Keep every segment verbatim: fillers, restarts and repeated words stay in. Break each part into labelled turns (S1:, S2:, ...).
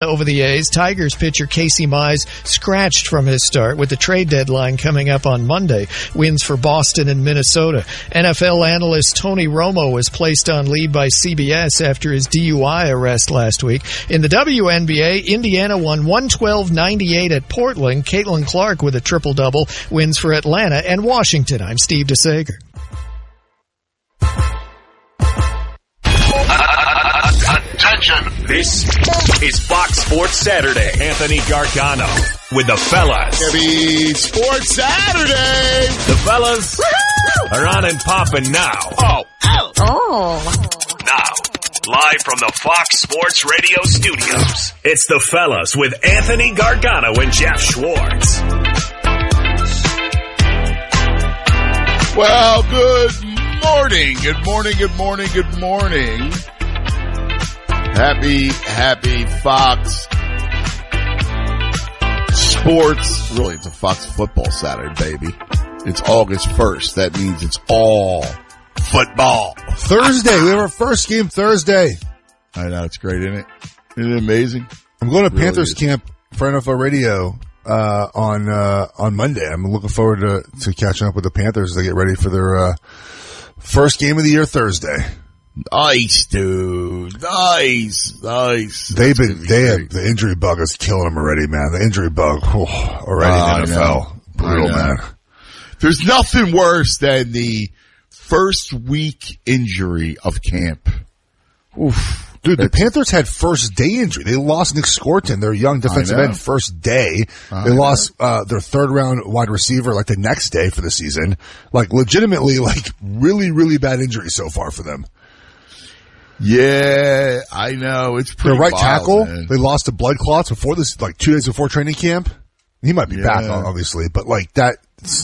S1: over the A's. Tigers pitcher Casey Mize scratched from his start with the trade deadline coming up on Monday. Wins for Boston and Minnesota. N F L analyst Tony Romo was placed on leave by C B S after his D U I arrest last week. In the W N B A, Indiana won one twelve ninety-eight at Portland. Caitlin Clark with a triple-double wins for Atlanta and Washington. I'm Steve DeSager.
S2: Attention! This is Fox Sports Saturday. Anthony Gargano with the fellas.
S3: Happy Sports Saturday!
S2: The fellas Woo-hoo! Are on and popping now. Oh.
S4: Oh. Oh.
S2: Now, live from the Fox Sports Radio studios, it's the fellas with Anthony Gargano and Jeff Schwartz.
S3: Well, good morning. Good morning, good morning, good morning. Happy, happy Fox Sports. Really, it's a Fox Football Saturday, baby. It's August first. That means it's all football.
S5: Thursday. We have our first game Thursday.
S3: I know. It's great, isn't it? Isn't it amazing?
S5: I'm going to
S3: It really
S5: Panthers
S3: is.
S5: camp for N F L Radio uh on uh on Monday. I'm looking forward to, to catching up with the Panthers as they get ready for their uh first game of the year Thursday.
S3: Nice, dude. Nice, nice.
S5: They've
S3: That's
S5: been,
S3: gonna be
S5: they
S3: great.
S5: have, the injury bug is killing them already, man. The injury bug, oh, already
S3: Oh,
S5: in the N F L.
S3: I
S5: Brutal,
S3: know.
S5: man.
S3: There's nothing worse than the first week injury of camp. Oof.
S5: Dude, the
S3: That's-
S5: Panthers had first day injury. They lost Nick Scorton, their young defensive
S3: know.
S5: end, first day.
S3: I
S5: They
S3: know.
S5: lost, uh, their third round wide receiver like the next day for the season. Like legitimately, like really, really bad injury so far for them.
S3: Yeah, I know. It's pretty
S5: Their right
S3: wild,
S5: tackle,
S3: man.
S5: they lost to blood clots before this, like two days before training camp. He might be
S3: Yeah.
S5: back, obviously, but like that,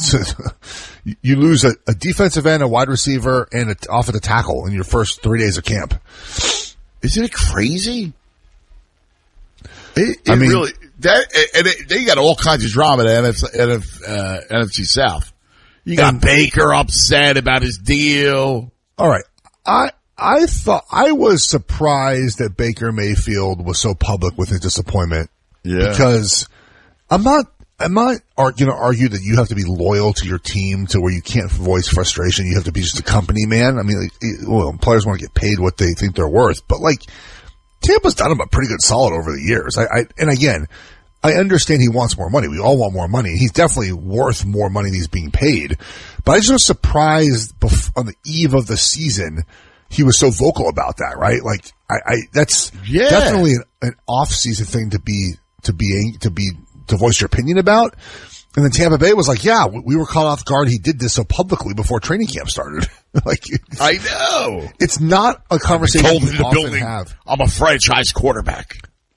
S5: you lose a, a defensive end, a wide receiver, and a, off of the tackle in your first three days of camp.
S3: Isn't it crazy? It, it
S5: I mean-
S3: really, that, and it, they got all kinds of drama at N F C, N F, uh, N F C South. You got
S5: And-
S3: Baker upset about his deal.
S5: All right. I, I thought, I was surprised that Baker Mayfield was so public with his disappointment.
S3: Yeah.
S5: Because I'm not, I'm not going to argue that you have to be loyal to your team to where you can't voice frustration. You have to be just a company man. I mean, like, it- well, players want to get paid what they think they're worth, but like, Tampa's done him a pretty good solid over the years. I, I, and again, I understand he wants more money. We all want more money. He's definitely worth more money than he's being paid. But I just was surprised bef- on the eve of the season, he was so vocal about that, right? Like, I, I that's
S3: Yeah.
S5: definitely an, an off-season thing to be, to be, to be, to voice your opinion about. And then Tampa Bay was like, yeah, we, we were caught off guard. He did this so publicly before training camp started. Like, it's,
S3: I know.
S5: it's not a conversation
S3: Told
S5: you
S3: in the
S5: often
S3: building,
S5: have.
S3: I'm a franchise quarterback.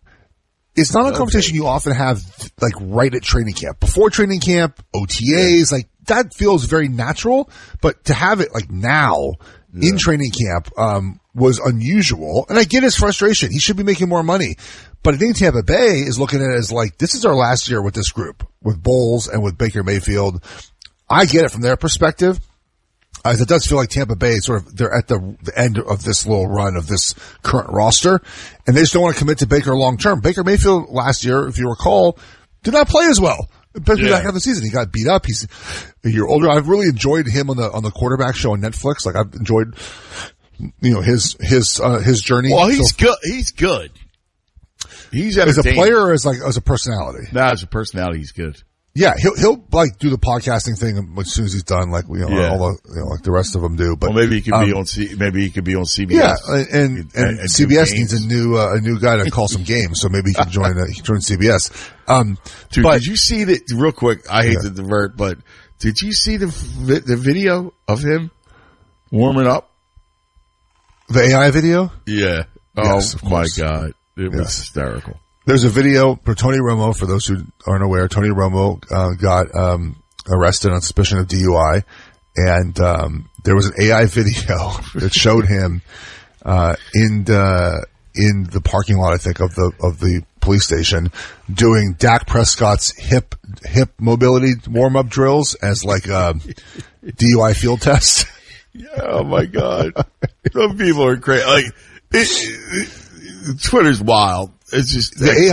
S5: It's not a conversation you often have, like, right at training camp. Before training camp, O T As, like, that feels very natural, but to have it, like, now, in training camp, um, was unusual. And I get his frustration. He should be making more money. But I think Tampa Bay is looking at it as, like, this is our last year with this group, with Bowles and with Baker Mayfield. I get it from their perspective. As it does feel like Tampa Bay is sort of, they're at the, the end of this little run of this current roster, and they just don't want to commit to Baker long term. Baker Mayfield last year, if you recall, did not play as well. Especially
S3: Yeah.
S5: back half of the season. He got beat up. He's a year older. I've really enjoyed him on the, on the quarterback show on Netflix. Like I've enjoyed, you know, his, his, uh, his journey.
S3: Well, he's
S5: So,
S3: good. He's good. He's
S5: as a
S3: entertaining.
S5: player or as like, as a personality.
S3: No, as a personality, he's good.
S5: Yeah, he'll, he'll like do the podcasting thing as soon as he's done, like, you know,
S3: Yeah.
S5: all the, you know, like the rest of them do. But
S3: Well, maybe he could be
S5: um,
S3: on C, maybe he could be on C B
S5: Yeah,
S3: S.
S5: and and,
S3: And-
S5: and,
S3: and
S5: C B S
S3: do
S5: needs
S3: games.
S5: a new uh, a new guy to call some games, so maybe he can join uh, he can join C B S. Um,
S3: Dude,
S5: but
S3: did you see that? Real quick, I hate
S5: Yeah.
S3: to divert, but did you see the vi- the video of him warming up?
S5: the A I video,
S3: Yeah. Oh
S5: Yes, of
S3: my
S5: course.
S3: God, it was
S5: Yes.
S3: hysterical.
S5: there's a video for Tony Romo. For those who aren't aware, Tony Romo uh, got um, arrested on suspicion of D U I, and um, there was an A I video that showed him uh, in the in the parking lot, I think, of the of the police station, doing Dak Prescott's hip hip mobility warm up drills as like a D U I field test.
S3: Yeah, oh my God, some people are crazy. Like it, it, Twitter's wild. It's just
S5: The A I